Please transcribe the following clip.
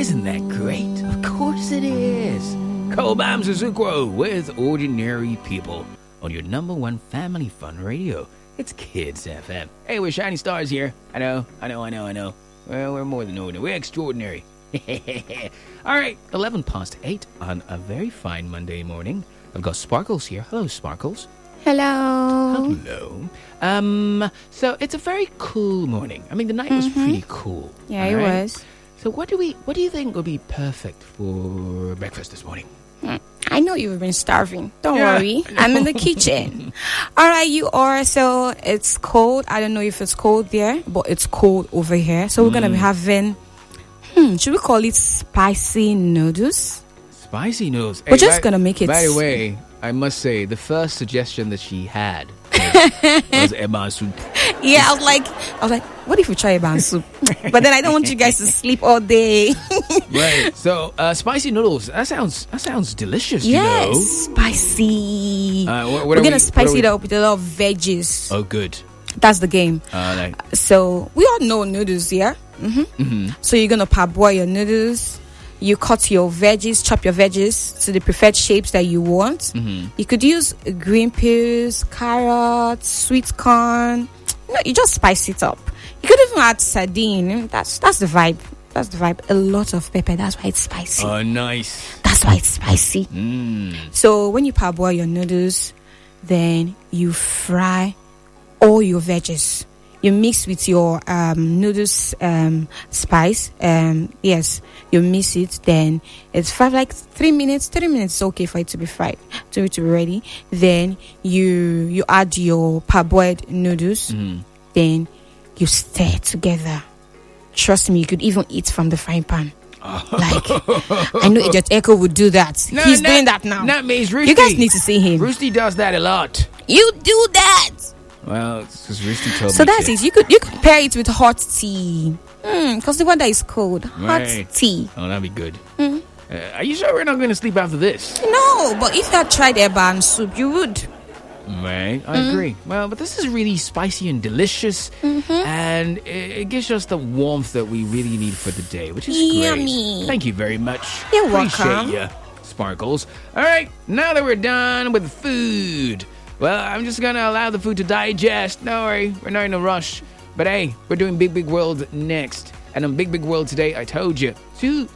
Isn't that great? Of course it is. Cobam Suzuko with Ordinary People on your number one family fun radio. It's Kids FM. Hey, we're Shining Stars here. I know. Well, we're more than ordinary. We're extraordinary. All right, 8:11 on a very fine Monday morning. I've got Sparkles here. Hello, Sparkles. Hello. So it's a very cool morning. I mean, the night was pretty cool. Yeah, it was. So what do you think would be perfect for breakfast this morning? I know you've been starving. Don't worry. I'm in the kitchen. All right, you are. So it's cold. I don't know if it's cold there, but it's cold over here. So we're going to be having, should we call it spicy noodles? Spicy noodles. We're just going to make it. By the way, I must say, the first suggestion that she had was eban soup. Yeah, I was like, what if we try eban soup? But then I don't want you guys to sleep all day. Right. So, spicy noodles. That sounds delicious. Yes, you know? Spicy. We're gonna spice it up with a lot of veggies. Oh, good. That's the game. Like. So we all know noodles, yeah. So you're gonna parboil your noodles. You cut your veggies, chop your veggies to the preferred shapes that you want. You could use green peas, carrots, sweet corn. You just spice it up. You could even add sardine. That's the vibe. That's the vibe. A lot of pepper. That's why it's spicy. Oh, nice. That's why it's spicy. So when you parboil your noodles, then you fry all your veggies. You mix with your noodles spice. Yes, you mix it. Then it's 3 minutes. 3 minutes is okay for it to be fried, to be ready. Then you add your parboiled noodles. Then you stir it together. Trust me, you could even eat from the frying pan. I know Agent Echo would do that. He's doing that now. Not me, it's Roosty. You guys need to see him. Roosty does that a lot. You do that. Well, it's because Roosty told me. So that's it. You could pair it with hot tea. Because the weather is cold. Hot tea. Oh, that'd be good. Are you sure we're not going to sleep after this? No, but if you had tried eban soup, you would. Right, I agree. Well, but this is really spicy and delicious, and it gives us the warmth that we really need for the day, which is Yummy. great. Thank you very much. You're Appreciate welcome. you, Sparkles. All right, now that we're done with food, well, I'm just going to allow the food to digest. Don't worry, we're not in a rush. But hey, we're doing Big Big World next. And on Big Big World today, I told you, two